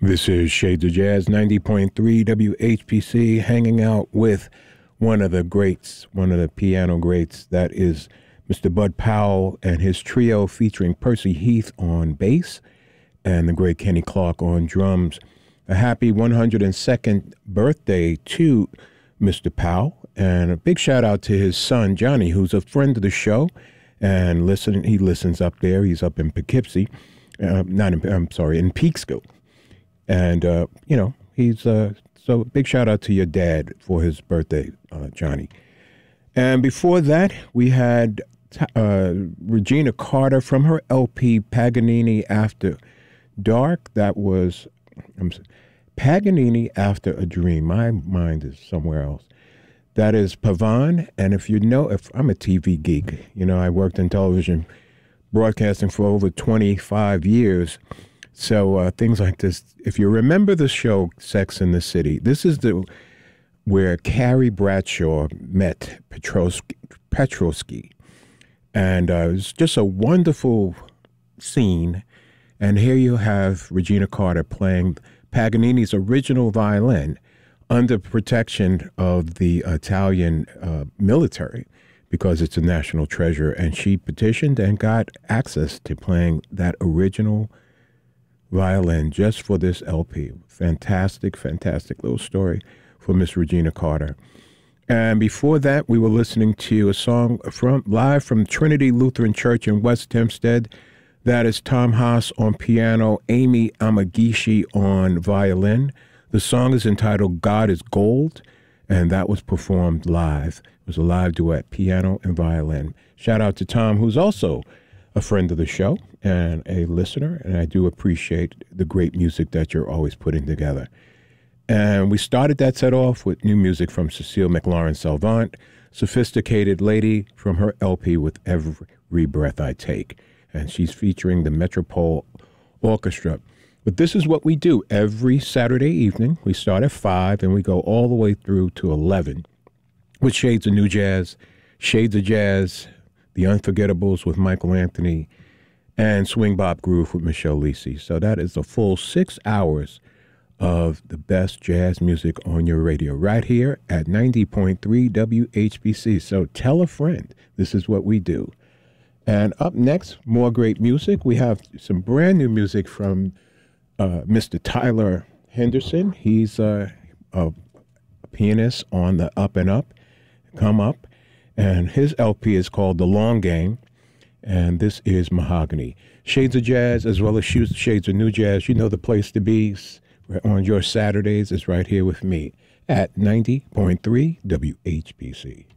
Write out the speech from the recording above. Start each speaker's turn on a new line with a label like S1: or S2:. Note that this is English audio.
S1: This is Shades of Jazz, 90.3 WHPC, hanging out with one of the greats, one of the piano greats. That is Mr. Bud Powell and his trio featuring Percy Heath on bass and the great Kenny Clark on drums. A happy 102nd birthday to Mr. Powell, and a big shout out to his son, Johnny, who's a friend of the show. And he listens up there. He's up in Poughkeepsie, in Peekskill. And, he's, so big shout out to your dad for his birthday, Johnny. And before that, we had Regina Carter from her LP Paganini After Dark. That was Paganini After a Dream. My mind is somewhere else. That is Pavan. And if I'm a TV geek, I worked in television broadcasting for over 25 years. So things like this, if you remember the show Sex and the City, this is where Carrie Bradshaw met Petrovsky. And it was just a wonderful scene. And here you have Regina Carter playing Paganini's original violin under protection of the Italian military, because it's a national treasure. And she petitioned and got access to playing that original violin just for this LP. Fantastic, fantastic little story for Miss Regina Carter. And before that, we were listening to a song live from Trinity Lutheran Church in West Hempstead. That is Tom Haas on piano, Amy Amagishi on violin. The song is entitled God is Gold, and that was performed live. It was a live duet, piano and violin. Shout out to Tom, who's also a friend of the show and a listener, and I do appreciate the great music that you're always putting together. And we started that set off with new music from Cecile McLaurin-Salvant, Sophisticated Lady, from her LP With Every Breath I Take. And she's featuring the Metropole Orchestra. But this is what we do every Saturday evening. We start at 5 and we go all the way through to 11 with Shades of New Jazz, Shades of Jazz, The Unforgettables with Michael Anthony, and Swing Bop Groove with Michelle Lisi. So that is a full 6 hours of the best jazz music on your radio right here at 90.3 WHBC. So tell a friend. This is what we do. And up next, more great music. We have some brand new music from Mr. Tyler Henderson. He's a pianist on the come up. And his LP is called The Long Game, and this is Mahogany. Shades of Jazz as well as Shades of New Jazz. You know the place to be on your Saturdays is right here with me at 90.3 WHBC.